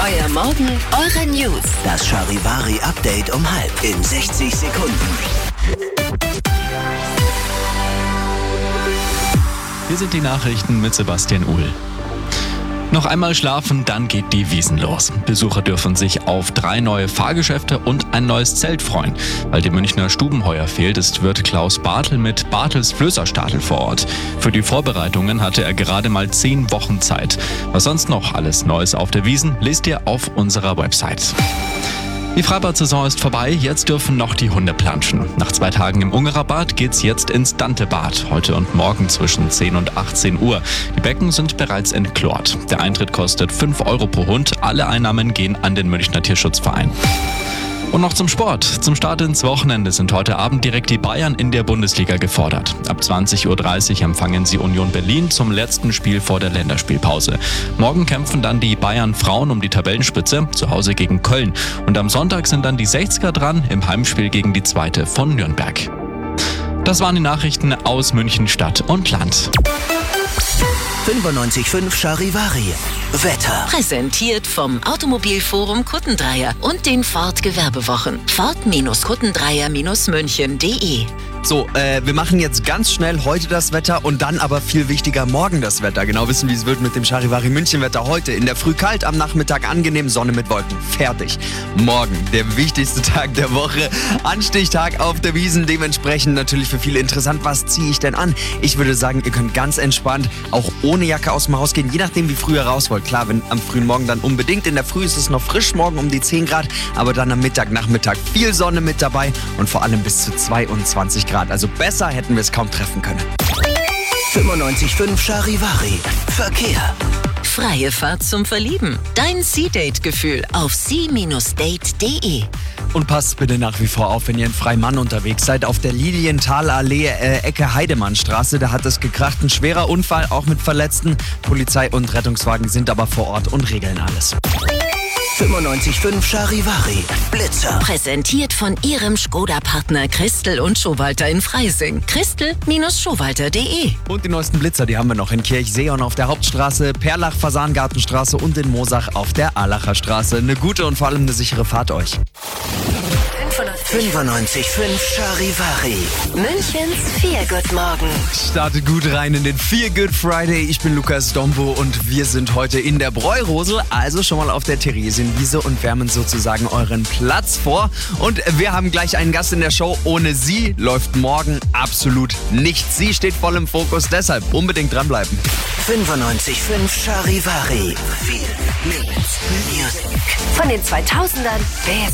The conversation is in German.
Euer Morgen, eure News. Das Charivari-Update um 6:30 in 60 Sekunden. Hier sind die Nachrichten mit Sebastian Uhl. Noch einmal schlafen, dann geht die Wiesn los. Besucher dürfen sich auf 3 neue Fahrgeschäfte und ein neues Zelt freuen. Weil dem Münchner Stubenheuer fehlt, wird Klaus Bartel mit Bartels Flößerstadel vor Ort. Für die Vorbereitungen hatte er gerade mal 10 Wochen Zeit. Was sonst noch alles Neues auf der Wiesn, lest ihr auf unserer Website. Die Freibad-Saison ist vorbei, jetzt dürfen noch die Hunde planschen. Nach 2 Tagen im Ungererbad geht's jetzt ins Dantebad, heute und morgen zwischen 10 und 18 Uhr. Die Becken sind bereits entchlort. Der Eintritt kostet 5 € pro Hund, alle Einnahmen gehen an den Münchner Tierschutzverein. Und noch zum Sport. Zum Start ins Wochenende sind heute Abend direkt die Bayern in der Bundesliga gefordert. Ab 20:30 Uhr empfangen sie Union Berlin zum letzten Spiel vor der Länderspielpause. Morgen kämpfen dann die Bayern-Frauen um die Tabellenspitze, zu Hause gegen Köln. Und am Sonntag sind dann die 60er dran, im Heimspiel gegen die Zweite von Nürnberg. Das waren die Nachrichten aus München Stadt und Land. 95.5 Charivari. Wetter. Präsentiert vom Automobilforum Kuttendreier und den Ford Gewerbewochen. Ford-Kuttendreier-München.de. So, wir machen jetzt ganz schnell heute das Wetter und dann aber viel wichtiger morgen das Wetter. Genau wissen, wie es wird mit dem Charivari München Wetter heute. In der Früh kalt, am Nachmittag angenehm, Sonne mit Wolken. Fertig. Morgen, der wichtigste Tag der Woche. Anstichtag auf der Wiesn. Dementsprechend natürlich für viele interessant. Was ziehe ich denn an? Ich würde sagen, ihr könnt ganz entspannt auch ohne Jacke aus dem Haus gehen, je nachdem, wie früh ihr raus wollt. Klar, wenn am frühen Morgen dann unbedingt. In der Früh ist es noch frisch, morgen um die 10 Grad. Aber dann am Mittag, Nachmittag viel Sonne mit dabei und vor allem bis zu 22 Grad. Also besser hätten wir es kaum treffen können. 95.5 Charivari. Verkehr. Freie Fahrt zum Verlieben. Dein Sea-Date-Gefühl auf sea-date.de. Und passt bitte nach wie vor auf, wenn ihr in Freimann unterwegs seid. Auf der Lilienthalallee, Ecke Heidemannstraße, da hat es gekracht. Ein schwerer Unfall, auch mit Verletzten. Polizei und Rettungswagen sind aber vor Ort und regeln alles. 95.5 Charivari. Blitzer. Präsentiert von ihrem Skoda-Partner Christel und Schowalter in Freising. Christel-Schowalter.de. Und die neuesten Blitzer, die haben wir noch in Kirchseeon auf der Hauptstraße, Perlach, Fasangartenstraße und in Moosach auf der Alacher Straße. Eine gute und vor allem eine sichere Fahrt euch. 95.5 Charivari. Münchens Feelgood-Morgen. Startet gut rein in den Feel Good Friday. Ich bin Lukas Dombo und wir sind heute in der Bräurosel, also schon mal auf der Theresienwiese und wärmen sozusagen euren Platz vor. Und wir haben gleich einen Gast in der Show. Ohne sie läuft morgen absolut nichts. Sie steht voll im Fokus, deshalb unbedingt dranbleiben. 95.5 Charivari. Viel Music. Von den 2000ern bis